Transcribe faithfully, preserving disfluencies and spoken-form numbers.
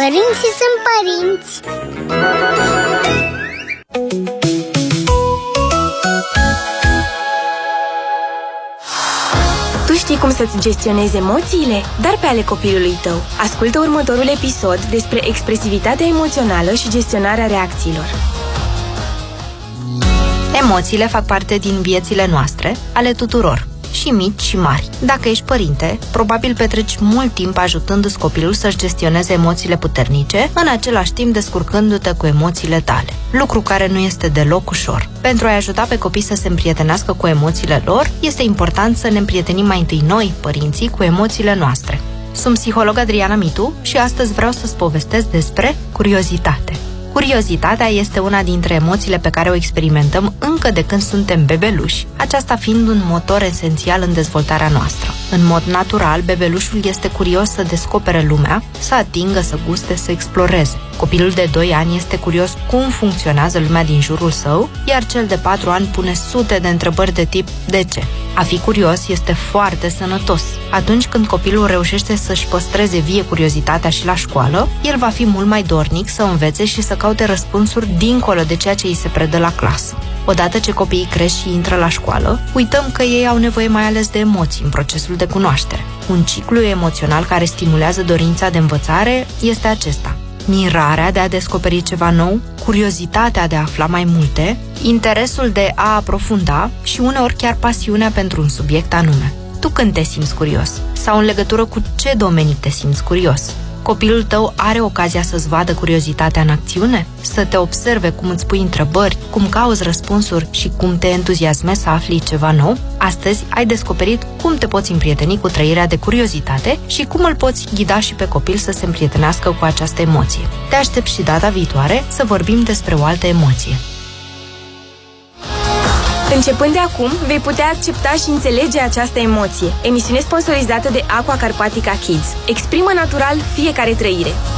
Părinții sunt părinți. Tu știi cum să-ți gestionezi emoțiile? Dar pe ale copilului tău. Ascultă următorul episod despre expresivitatea emoțională și gestionarea reacțiilor. Emoțiile fac parte din viețile noastre, ale tuturor, și mici și mari. Dacă ești părinte, probabil petreci mult timp ajutându-ți copilul să-și gestioneze emoțiile puternice, în același timp descurcându-te cu emoțiile tale. Lucru care nu este deloc ușor. Pentru a-i ajuta pe copii să se împrietenească cu emoțiile lor, este important să ne împrietenim mai întâi noi, părinții, cu emoțiile noastre. Sunt psiholog Adriana Mitu și astăzi vreau să-ți povestesc despre curiozitate. Curiozitatea este una dintre emoțiile pe care o experimentăm încă de când suntem bebeluși, aceasta fiind un motor esențial în dezvoltarea noastră. În mod natural, bebelușul este curios să descopere lumea, să atingă, să guste, să exploreze. Copilul de doi ani este curios cum funcționează lumea din jurul său, iar cel de patru ani pune sute de întrebări de tip de ce. A fi curios este foarte sănătos. Atunci când copilul reușește să-și păstreze vie curiozitatea și la școală, el va fi mult mai dornic să învețe și să caute răspunsuri dincolo de ceea ce îi se predă la clasă. Odată ce copiii cresc și intră la școală, uităm că ei au nevoie mai ales de emoții în procesul de cunoaștere. Un ciclu emoțional care stimulează dorința de învățare este acesta: mirarea de a descoperi ceva nou, curiozitatea de a afla mai multe, interesul de a aprofunda și uneori chiar pasiunea pentru un subiect anume. Tu când te simți curios? Sau în legătură cu ce domenii te simți curios? Copilul tău are ocazia să-ți vadă curiozitatea în acțiune? Să te observe cum îți pui întrebări, cum cauți răspunsuri și cum te entuziasmezi să afli ceva nou? Astăzi ai descoperit cum te poți împrieteni cu trăirea de curiozitate și cum îl poți ghida și pe copil să se împrietenească cu această emoție. Te aștept și data viitoare să vorbim despre o altă emoție. Începând de acum, vei putea accepta și înțelege această emoție. Emisiune sponsorizată de Aqua Carpatica Kids. Exprimă natural fiecare trăire.